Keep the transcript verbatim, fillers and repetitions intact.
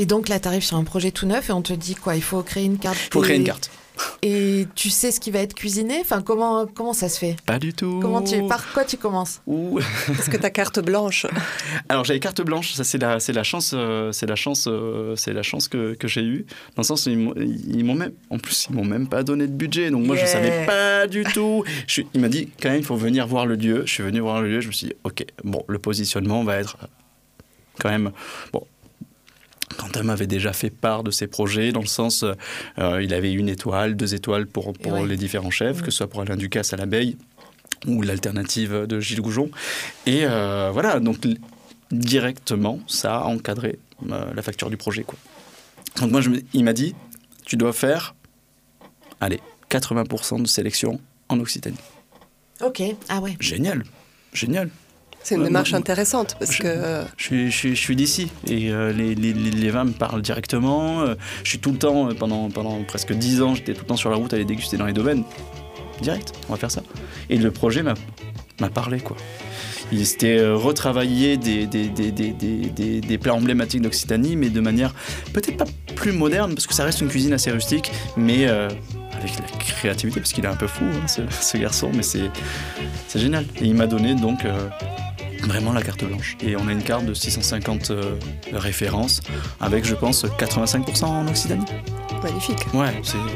Et donc là, tu arrives sur un projet tout neuf et on te dit quoi ? Il faut créer une carte. Il faut et... créer une carte. Et tu sais ce qui va être cuisiné ? Enfin, comment, comment ça se fait ? Pas du tout. Comment tu, par quoi tu commences ? Ouh. Est-ce que ta carte blanche ? Alors j'avais carte blanche, ça c'est la, c'est la chance, euh, c'est la chance, euh, c'est la chance que, que j'ai eue. Dans le sens où ils m'ont, ils m'ont même, en plus ils m'ont même pas donné de budget, donc moi Yeah. je savais pas du tout. Je suis, il m'a dit quand même il faut venir voir le lieu. Je suis venu voir le lieu, je me suis dit ok, bon le positionnement va être quand même bon. Quentin m'avait déjà fait part de ses projets, dans le sens, euh, il avait une étoile, deux étoiles pour, pour ouais. les différents chefs, Mmh. que ce soit pour Alain Ducasse à l'abeille ou l'alternative de Gilles Goujon. Et euh, voilà, donc l- directement, ça a encadré euh, la facture du projet, quoi. Donc moi, je me- il m'a dit, tu dois faire, allez, quatre-vingts pour cent de sélection en Occitanie. Ok, ah ouais. Génial, génial. C'est une Euh, démarche moi, intéressante parce je- que Je suis, je suis, je suis d'ici et euh, les, les, les les vins me parlent directement. Euh, je suis tout le temps, euh, pendant, pendant presque dix ans, j'étais tout le temps sur la route à les déguster dans les domaines. Direct, on va faire ça. Et le projet m'a, m'a parlé, quoi. Il s'était euh, retravaillé des, des, des, des, des, des, des plats emblématiques d'Occitanie, mais de manière peut-être pas plus moderne, parce que ça reste une cuisine assez rustique, mais euh, avec la créativité, parce qu'il est un peu fou, hein, ce, ce garçon, mais c'est, c'est génial. Et il m'a donné donc... Euh, vraiment la carte blanche. Et on a une carte de six cent cinquante euh, références avec, je pense, quatre-vingt-cinq pour cent en Occitanie. magnifique. Ouais, c'est...